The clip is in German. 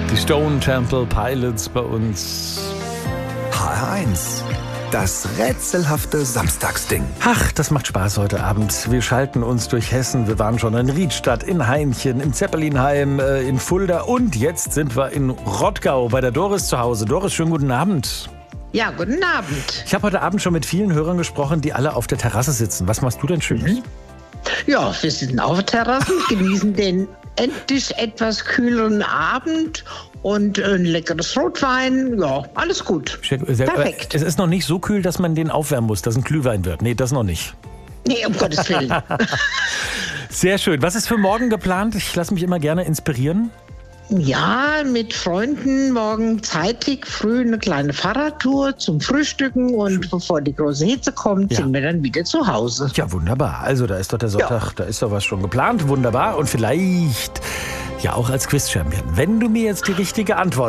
Die Stone Temple Pilots bei uns. HR1, das rätselhafte Samstagsding. Ach, das macht Spaß heute Abend. Wir schalten uns durch Hessen. Wir waren schon in Riedstadt, in Hainchen, in Zeppelinheim, in Fulda und jetzt sind wir in Rottgau bei der Doris zu Hause. Doris, schönen guten Abend. Ja, guten Abend. Ich habe heute Abend schon mit vielen Hörern gesprochen, die alle auf der Terrasse sitzen. Was machst du denn Schönes? Ja, wir sitzen auf der Terrasse, genießen den endlich etwas kühleren Abend und ein leckeres Rotwein. Ja, alles gut. Perfekt. Es ist noch nicht so kühl, dass man den aufwärmen muss, dass ein Glühwein wird. Nee, das noch nicht. Nee, um Gottes Willen. Sehr schön. Was ist für morgen geplant? Ich lasse mich immer gerne inspirieren. Ja, mit Freunden morgen zeitig früh eine kleine Fahrradtour zum Frühstücken und bevor die große Hitze kommt, sind wir dann wieder zu Hause. Ja, wunderbar. Also da ist doch der Sonntag, da ist doch was schon geplant. Wunderbar. Und vielleicht ja auch als Quiz-Champion. Wenn du mir jetzt die richtige Antwort